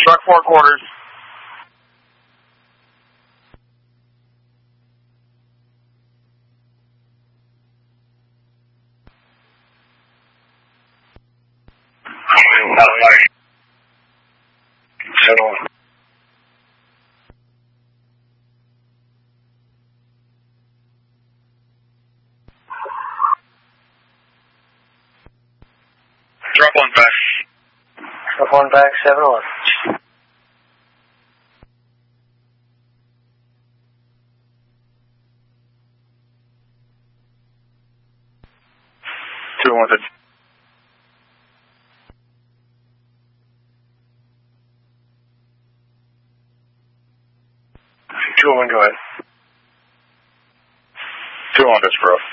Truck 4 quarters. Settle. Drop 1 back. Drop 1 back, 7-1. Two wanted. Two one, go ahead. 2 on this, bro.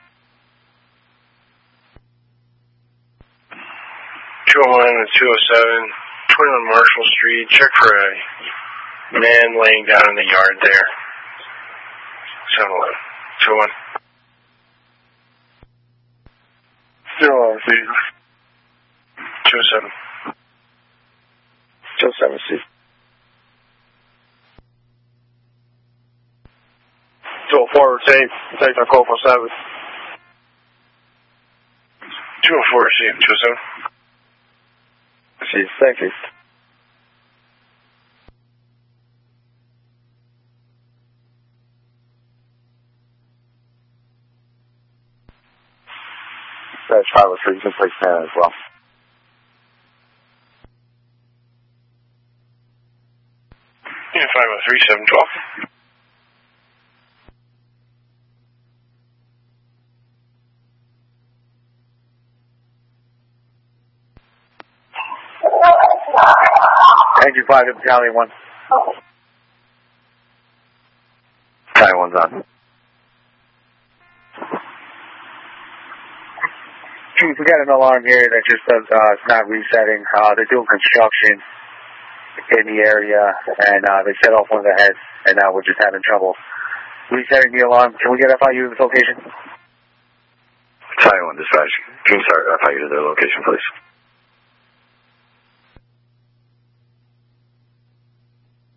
201 and 207, 21 Marshall Street. Check for a man laying down in the yard there. 7-1. 2-1. 0, C. 207. 207, C. 204, rotate. Take our call for 7. 204, C. 207. C, thank you. That's 503, you can place 10 as well. Yeah, 503, 712. Thank you, 5 to Battalion 1. Battalion 1's on. We got an alarm here that just says it's not resetting. They're doing construction in the area, and they set off one of the heads, and now we're just having trouble resetting the alarm. Can we get FIU to this location? Battalion 1 dispatch. Can you start FIU to their location, please?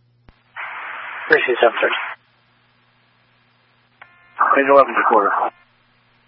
Appreciate 730. Page 11 to quarter.